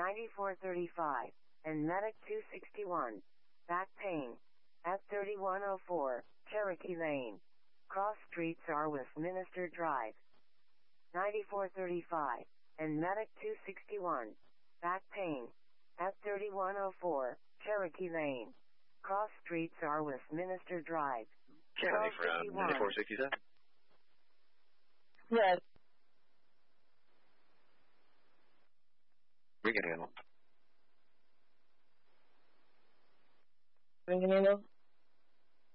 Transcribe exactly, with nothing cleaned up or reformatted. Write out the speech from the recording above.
ninety-four thirty-five, and Medic two sixty-one. Back pain. At thirty-one oh four, Cherokee Lane. Cross streets are Westminster Drive. ninety-four thirty-five, and Medic two sixty-one. Back pain. At thirty-one oh four, Cherokee Lane. Cross streets are Westminster Drive. County from ninety-four sixty-seven. Yes. We can handle. We can handle.